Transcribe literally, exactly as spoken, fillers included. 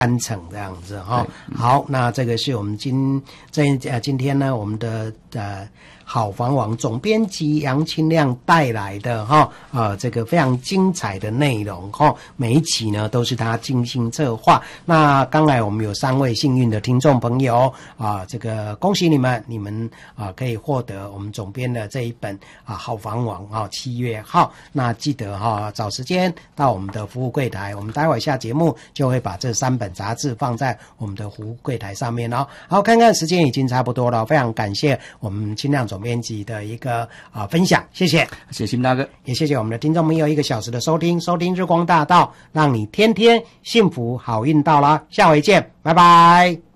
三层这样子哈。好，那这个是我们今这呃今天呢，我们的呃好房网总编辑杨清亮带来的哈呃这个非常精彩的内容哈，每一期呢都是他精心策划。那刚才我们有三位幸运的听众朋友啊，这个恭喜你们，你们啊可以获得我们总编的这一本啊好房网啊七月号。那记得哈找时间到我们的服务柜台，我们待会下节目就会把这三本杂志放在我们的服务柜台上面哦。好，看看时间已经差不多了，非常感谢我们清亮总编辑的一个啊、呃、分享，谢谢， 谢谢大哥， 也谢谢我们的听众朋友一个小时的收听，收听日光大道，让你天天幸福好运到啦，下回见，拜拜。